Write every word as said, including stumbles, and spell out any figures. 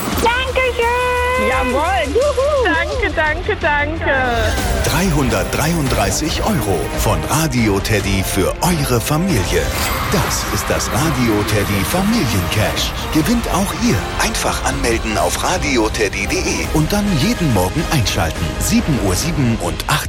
Dankeschön. Jawohl. Juhu. Danke, danke, danke. dreihundertdreiunddreißig Euro von Radio Teddy für eure Familie. Das ist das Radio Teddy Familiencash. Gewinnt auch ihr. Einfach anmelden auf radioteddy punkt de und dann jeden Morgen einschalten. sieben Uhr sieben und acht